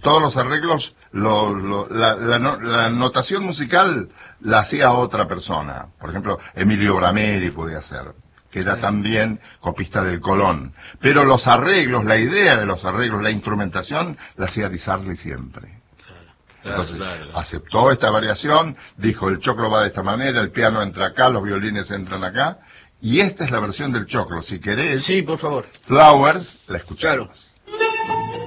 todos los arreglos, la notación musical la hacía otra persona. Por ejemplo, Emilio Brameri podía hacer, que era también copista del Colón. Pero los arreglos, la idea de los arreglos, la instrumentación, la hacía Di Sarli siempre. Entonces, aceptó esta variación, dijo el choclo va de esta manera, el piano entra acá, los violines entran acá, y esta es la versión del choclo. Si querés, sí, por favor. Flowers, la escuchamos. Claro.